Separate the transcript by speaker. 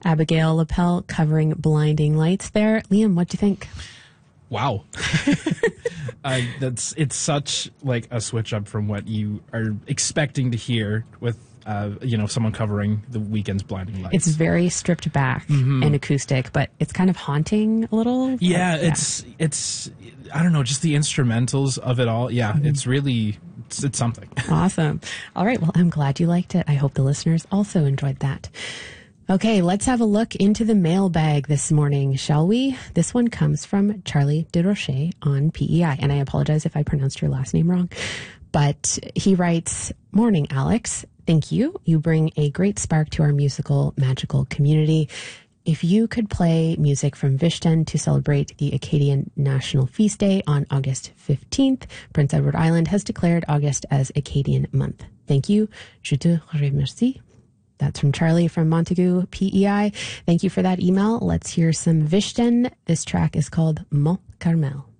Speaker 1: Abigail Lapel covering Blinding Lights there. Liam, what do you think?
Speaker 2: Wow. It's such like a switch up from what you are expecting to hear with someone covering The Weeknd's Blinding Lights.
Speaker 1: It's very stripped back and acoustic, but it's kind of haunting a little.
Speaker 2: Yeah, it's I don't know, just the instrumentals of it all. Yeah, it's really it's something.
Speaker 1: Awesome. All right, well, I'm glad you liked it. I hope the listeners also enjoyed that. Okay, let's have a look into the mailbag this morning, shall we? This one comes from Charlie DeRoche on PEI, and I apologize if I pronounced your last name wrong. But he writes, "Morning, Alex. Thank you. You bring a great spark to our musical, magical community. If you could play music from Vishten to celebrate the Acadian National Feast Day on August 15th, Prince Edward Island has declared August as Acadian Month. Thank you. Je te remercie." That's from Charlie from Montague, PEI. Thank you for that email. Let's hear some Vishten. This track is called Mont Carmel.